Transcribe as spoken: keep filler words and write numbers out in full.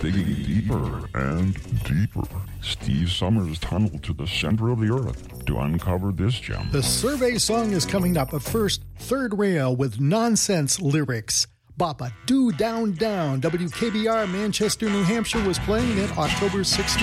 digging deeper and deeper, Steve Summers tunneled to the center of the earth to uncover this gem. The survey song is coming up, but first, Third Rail with Nonsense Lyrics. Boppa Doo Down Down. W K B R Manchester, New Hampshire was playing it October sixteenth.